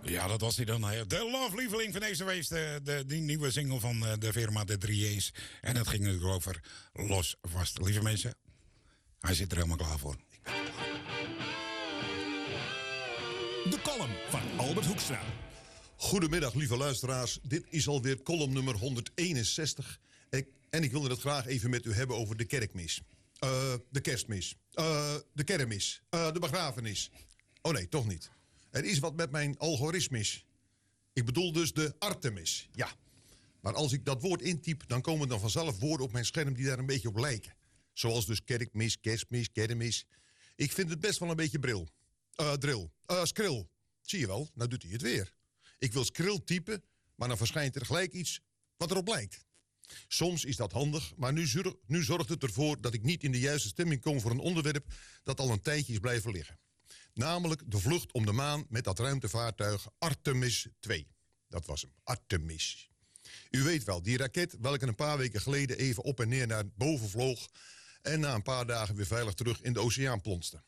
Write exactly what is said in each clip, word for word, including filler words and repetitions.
Ja, dat was hij dan. De love-lieveling van deze week. De, de, die nieuwe single van de firma De drie J's. En dat ging natuurlijk over Los Vast. Lieve mensen, hij zit er helemaal klaar voor. De column van Albert Hoekstra. Goedemiddag, lieve luisteraars. Dit is alweer column nummer honderdeenenzestig. Ik, en ik wilde het graag even met u hebben over de kerkmis. Uh, de kerstmis. Uh, de kermis. Uh, de begrafenis. Oh nee, toch niet. Er is wat met mijn algoritmes. Ik bedoel dus de Artemis. Ja. Maar als ik dat woord intyp, dan komen dan vanzelf woorden op mijn scherm die daar een beetje op lijken. Zoals dus kerkmis, kerstmis, kermis. Ik vind het best wel een beetje bril. Uh, drill. Uh, skrill. Zie je wel, nou doet hij het weer. Ik wil skrill typen, maar dan verschijnt er gelijk iets wat erop lijkt. Soms is dat handig, maar nu, zor- nu zorgt het ervoor dat ik niet in de juiste stemming kom voor een onderwerp dat al een tijdje is blijven liggen. Namelijk de vlucht om de maan met dat ruimtevaartuig Artemis twee. Dat was hem, Artemis. U weet wel, die raket welke een paar weken geleden even op en neer naar boven vloog en na een paar dagen weer veilig terug in de oceaan plonste.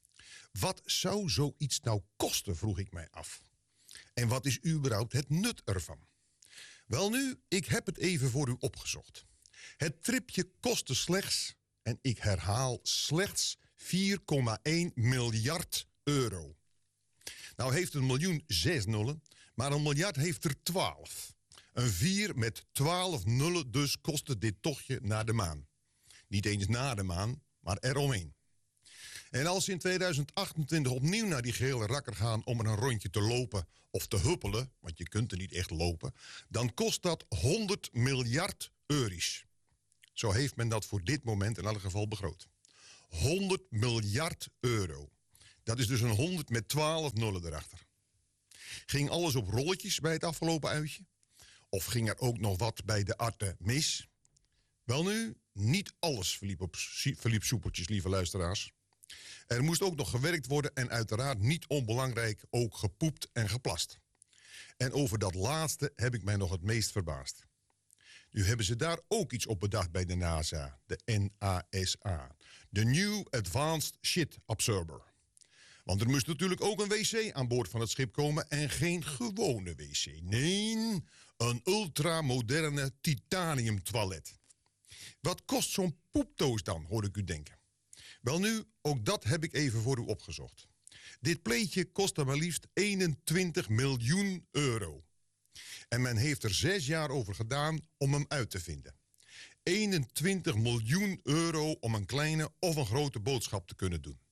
Wat zou zoiets nou kosten, vroeg ik mij af. En wat is überhaupt het nut ervan? Welnu, ik heb het even voor u opgezocht. Het tripje kostte slechts, en ik herhaal slechts, vier komma één miljard euro. Nou heeft een miljoen zes nullen, maar een miljard heeft er twaalf. Een vier met twaalf nullen dus kostte dit tochtje naar de maan. Niet eens naar de maan, maar eromheen. En als ze in tweeduizend achtentwintig opnieuw naar die gele rakker gaan om er een rondje te lopen of te huppelen, want je kunt er niet echt lopen, dan kost dat honderd miljard euro's. Zo heeft men dat voor dit moment in elk geval begroot. honderd miljard euro. Dat is dus een honderd met twaalf nullen erachter. Ging alles op rolletjes bij het afgelopen uitje? Of ging er ook nog wat bij de Artemis? Welnu, niet alles verliep, op, verliep soepeltjes, lieve luisteraars. Er moest ook nog gewerkt worden en uiteraard niet onbelangrijk ook gepoept en geplast. En over dat laatste heb ik mij nog het meest verbaasd. Nu hebben ze daar ook iets op bedacht bij de NASA, de N A S A. De New Advanced Shit Absorber. Want er moest natuurlijk ook een wc aan boord van het schip komen en geen gewone wc. Nee, een ultramoderne titanium toilet. Wat kost zo'n poepdoos dan, hoor ik u denken. Welnu, ook dat heb ik even voor u opgezocht. Dit pleetje kostte maar liefst eenentwintig miljoen euro. En men heeft er zes jaar over gedaan om hem uit te vinden. eenentwintig miljoen euro om een kleine of een grote boodschap te kunnen doen.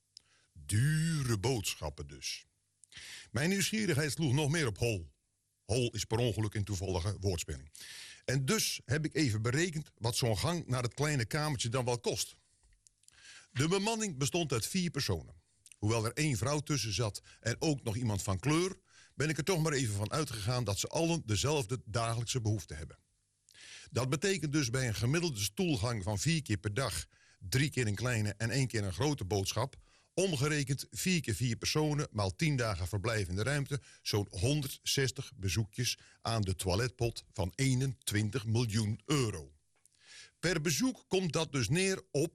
Dure boodschappen dus. Mijn nieuwsgierigheid sloeg nog meer op hol. Hol is per ongeluk een toevallige woordspeling. En dus heb ik even berekend wat zo'n gang naar het kleine kamertje dan wel kost. De bemanning bestond uit vier personen. Hoewel er één vrouw tussen zat en ook nog iemand van kleur, ben ik er toch maar even van uitgegaan dat ze allen dezelfde dagelijkse behoeften hebben. Dat betekent dus bij een gemiddelde stoelgang van vier keer per dag, drie keer een kleine en één keer een grote boodschap, omgerekend vier keer vier personen, maal tien dagen verblijf in de ruimte, zo'n honderdzestig bezoekjes aan de toiletpot van eenentwintig miljoen euro. Per bezoek komt dat dus neer op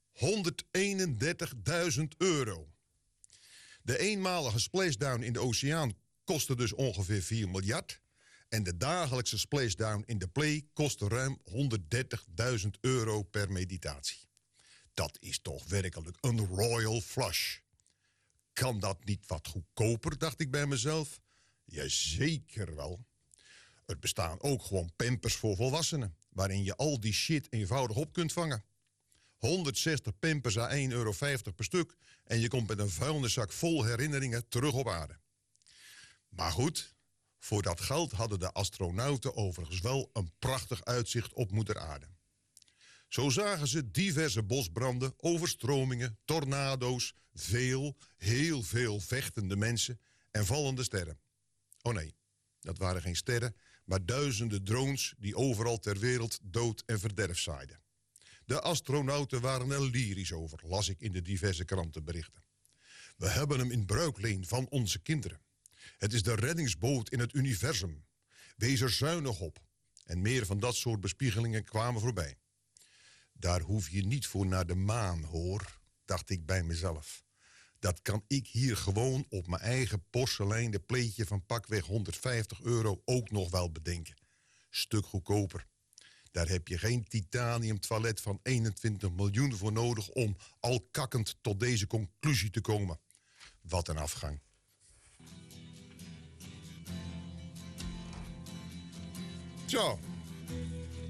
honderdeenendertigduizend euro. De eenmalige splashdown in de oceaan kostte dus ongeveer vier miljard. En de dagelijkse splashdown in de play kostte ruim honderddertigduizend euro per meditatie. Dat is toch werkelijk een royal flush. Kan dat niet wat goedkoper, dacht ik bij mezelf. Jazeker wel. Er bestaan ook gewoon pampers voor volwassenen, waarin je al die shit eenvoudig op kunt vangen. honderdzestig pampers à één euro vijftig per stuk en je komt met een vuilniszak vol herinneringen terug op aarde. Maar goed, voor dat geld hadden de astronauten overigens wel een prachtig uitzicht op moeder aarde. Zo zagen ze diverse bosbranden, overstromingen, tornado's, veel, heel veel vechtende mensen en vallende sterren. Oh nee, dat waren geen sterren, maar duizenden drones die overal ter wereld dood en verderf zaaiden. De astronauten waren er lyrisch over, las ik in de diverse krantenberichten. We hebben hem in bruikleen van onze kinderen. Het is de reddingsboot in het universum. Wees er zuinig op. En meer van dat soort bespiegelingen kwamen voorbij. Daar hoef je niet voor naar de maan, hoor, dacht ik bij mezelf. Dat kan ik hier gewoon op mijn eigen porseleinen pleetje van pakweg honderdvijftig euro ook nog wel bedenken. Stuk goedkoper. Daar heb je geen titanium toilet van eenentwintig miljoen voor nodig om al kakkend tot deze conclusie te komen. Wat een afgang. Zo.